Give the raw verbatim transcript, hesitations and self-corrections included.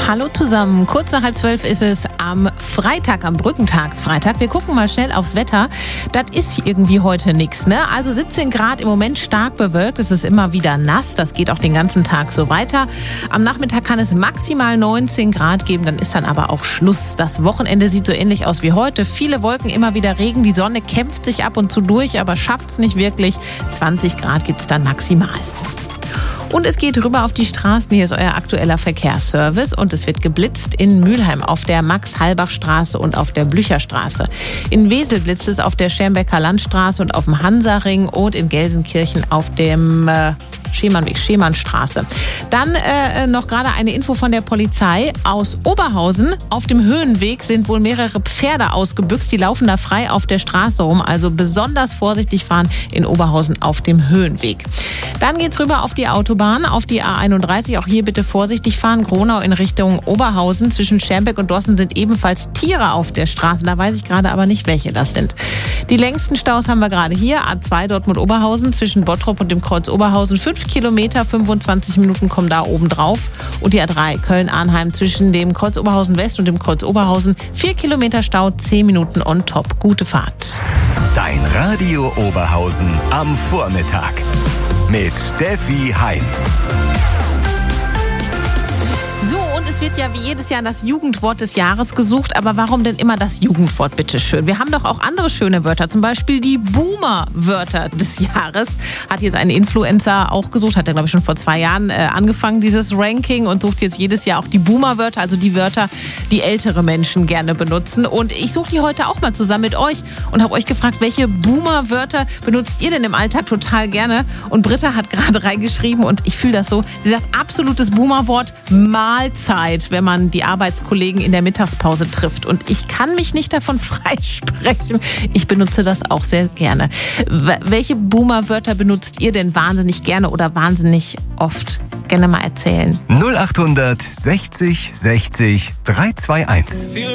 Hallo zusammen, kurz nach halb zwölf ist es am Freitag, am Brückentagsfreitag. Wir gucken mal schnell aufs Wetter. Das ist irgendwie heute nichts, ne? Also siebzehn Grad, im Moment stark bewölkt, es ist immer wieder nass, das geht auch den ganzen Tag so weiter. Am Nachmittag kann es maximal neunzehn Grad geben, dann ist dann aber auch Schluss. Das Wochenende sieht so ähnlich aus wie heute. Viele Wolken, immer wieder Regen, die Sonne kämpft sich ab und zu durch, aber schafft's nicht wirklich. zwanzig Grad gibt's dann maximal. Und es geht rüber auf die Straßen. Hier ist euer aktueller Verkehrsservice und es wird geblitzt in Mülheim auf der Max-Halbach-Straße und auf der Blücherstraße. In Wesel blitzt es auf der Schermbecker Landstraße und auf dem Hansaring und in Gelsenkirchen auf dem äh, Schemannweg, Schemannstraße. Dann äh, noch gerade eine Info von der Polizei aus Oberhausen. Auf dem Höhenweg sind wohl mehrere Pferde ausgebüxt. Die laufen da frei auf der Straße rum. Also besonders vorsichtig fahren in Oberhausen auf dem Höhenweg. Dann geht's rüber auf die Autobahn, auf die A einunddreißig. Auch hier bitte vorsichtig fahren. Gronau in Richtung Oberhausen. Zwischen Schermbeck und Dossen sind ebenfalls Tiere auf der Straße. Da weiß ich gerade aber nicht, welche das sind. Die längsten Staus haben wir gerade hier. A zwei Dortmund-Oberhausen zwischen Bottrop und dem Kreuz Oberhausen. fünf Kilometer, fünfundzwanzig Minuten kommen da oben drauf. Und die A drei Köln-Arnheim zwischen dem Kreuz Oberhausen West und dem Kreuz Oberhausen. vier Kilometer Stau, zehn Minuten on top. Gute Fahrt. Dein Radio Oberhausen am Vormittag mit Steffi Heim. So, und es wird ja wie jedes Jahr das Jugendwort des Jahres gesucht. Aber warum denn immer das Jugendwort, bitteschön? Wir haben doch auch andere schöne Wörter. Zum Beispiel die Boomer-Wörter des Jahres. Hat jetzt ein Influencer auch gesucht. Hat er, glaube ich, schon vor zwei Jahren äh, angefangen, dieses Ranking. Und sucht jetzt jedes Jahr auch die Boomer-Wörter. Also die Wörter, die ältere Menschen gerne benutzen. Und ich suche die heute auch mal zusammen mit euch. Und habe euch gefragt, welche Boomer-Wörter benutzt ihr denn im Alltag total gerne? Und Britta hat gerade reingeschrieben. Und ich fühle das so. Sie sagt, absolutes Boomer-Wort, Mahlzeit, wenn man die Arbeitskollegen in der Mittagspause trifft. Und ich kann mich nicht davon freisprechen. Ich benutze das auch sehr gerne. W- welche Boomer-Wörter benutzt ihr denn wahnsinnig gerne oder wahnsinnig oft? Gerne mal erzählen. null acht sechzig sechzig drei zwei eins.